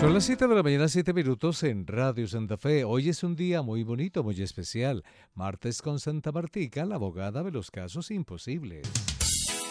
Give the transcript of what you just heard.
Son las 7 de la mañana, 7 minutos en Radio Santa Fe. Hoy es un día muy bonito, muy especial. Martes con Santa Martica, la abogada de los casos imposibles.